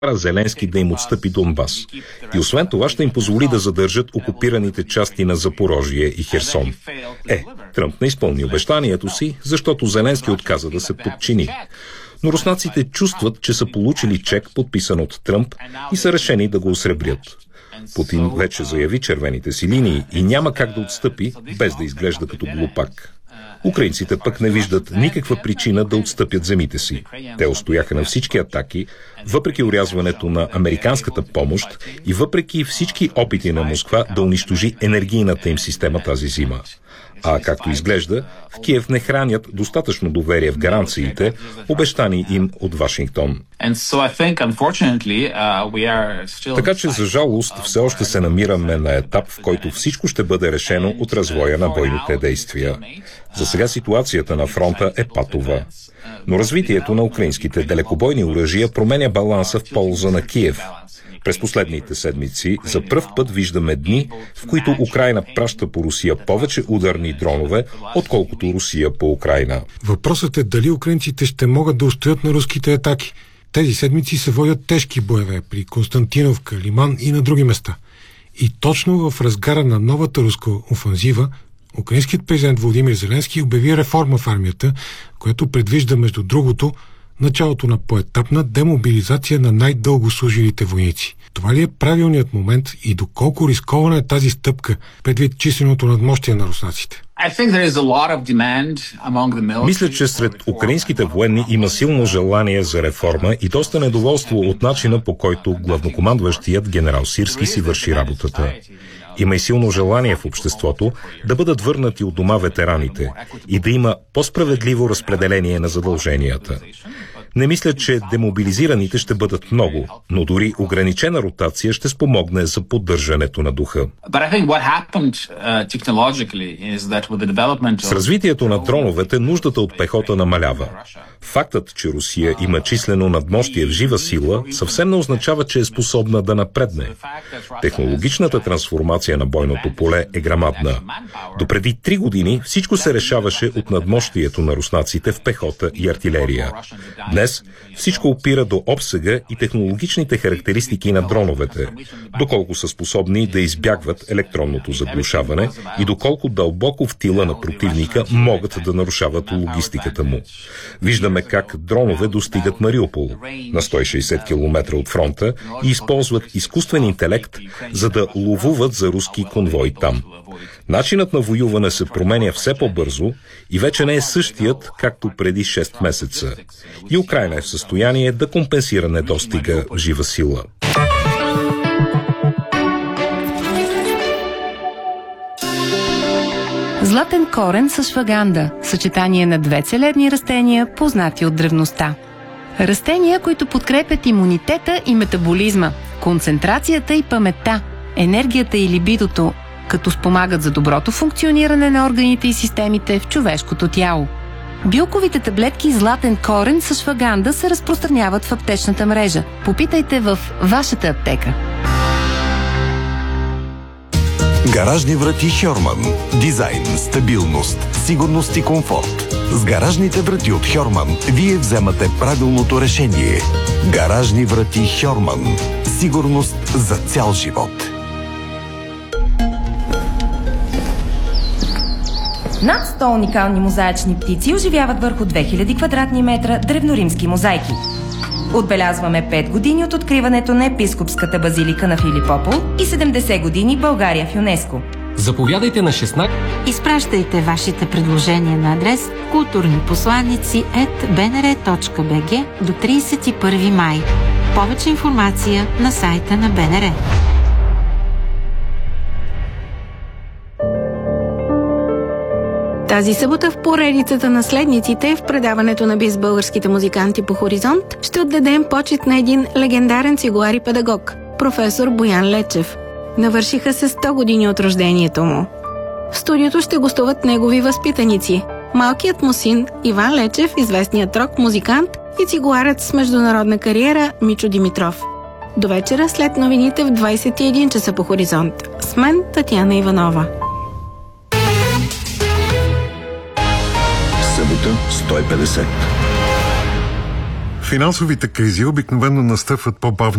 Зеленски да им отстъпи Донбас. И освен това ще им позволи да задържат окупираните части на Запорожие и Херсон. Тръмп не изпълни обещанието си, защото Зеленски отказа да се подчини. Но руснаците чувстват, че са получили чек, подписан от Тръмп, и са решени да го осребрят. Путин вече заяви червените си линии и няма как да отстъпи, без да изглежда като глупак. Украинците пък не виждат никаква причина да отстъпят земите си. Те устояха на всички атаки, въпреки орязването на американската помощ и въпреки всички опити на Москва да унищожи енергийната им система тази зима. А както изглежда, в Киев не хранят достатъчно доверие в гаранциите, обещани им от Вашингтон. Така че, за жалост, все още се намираме на етап, в който всичко ще бъде решено от развоя на бойните действия. За сега ситуацията на фронта е патова. Но развитието на украинските далекобойни оръжия променя баланса в полза на Киев. През последните седмици за пръв път виждаме дни, в които Украйна праща по Русия повече ударни дронове, отколкото Русия по Украйна. Въпросът е дали украинците ще могат да устоят на руските атаки. Тези седмици се водят тежки боеве при Константиновка, Лиман и на други места. И точно в разгара на новата руска офанзива, украинският президент Володимир Зеленски обяви реформа в армията, която предвижда, между другото, началото на поетапна демобилизация на най-дълго служилите войници. Това ли е правилният момент и доколко рискована е тази стъпка предвид численото надмощие на руснаците? Мисля, че сред украинските военни има силно желание за реформа и доста недоволство от начина, по който главнокомандващият генерал Сирски си върши работата. Има и силно желание в обществото да бъдат върнати от дома ветераните и да има по-справедливо разпределение на задълженията. Не мисля, че демобилизираните ще бъдат много, но дори ограничена ротация ще спомогне за поддържането на духа. С развитието на дроновете нуждата от пехота намалява. Фактът, че Русия има числено надмощие в жива сила, съвсем не означава, че е способна да напредне. Технологичната трансформация на бойното поле е грамадна. Допреди 3 години всичко се решаваше от надмощието на руснаците в пехота и артилерия. Днес всичко опира до обсега и технологичните характеристики на дроновете, доколко са способни да избягват електронното заглушаване и доколко дълбоко в тила на противника могат да нарушават логистиката му. Виждаме как дронове достигат Мариупол на 160 км от фронта и използват изкуствен интелект, за да ловуват за руски конвой там. Начинът на воюване се променя все по-бързо и вече не е същият, както преди 6 месеца. И Украйна е в състояние да компенсира недостига в жива сила. Златен корен с шваганда – съчетание на 2 целебни растения, познати от древността. Растения, които подкрепят имунитета и метаболизма, концентрацията и паметта, енергията и либидото, като спомагат за доброто функциониране на органите и системите в човешкото тяло. Билковите таблетки златен корен с шваганда се разпространяват в аптечната мрежа. Попитайте в вашата аптека. Гаражни врати Хьорман. Дизайн, стабилност, сигурност и комфорт. С гаражните врати от Хьорман вие вземате правилното решение. Гаражни врати Хьорман. Сигурност за цял живот. Над 100 уникални мозаични птици оживяват върху 2000 квадратни метра древноримски мозайки. Отбелязваме 5 години от откриването на епископската базилика на Филипопол и 70 години България в ЮНЕСКО. Заповядайте на 16. Изпращайте вашите предложения на адрес kulturniposlanici@bnr.bg до 31 май. Повече информация на сайта на БНР. Тази събота в поредицата наследниците в предаването на бис българските музиканти по Хоризонт ще отдадем почет на един легендарен цигулар и педагог, професор Боян Лечев. Навършиха се 100 години от рождението му. В студиото ще гостуват негови възпитаници. Малкият му син Иван Лечев, известният рок-музикант, и цигуларът с международна кариера Мичо Димитров. До вечера след новините в 21 часа по Хоризонт. С мен Татяна Иванова. Събота 150. Финансовите кризи обикновено настъпват по-бавно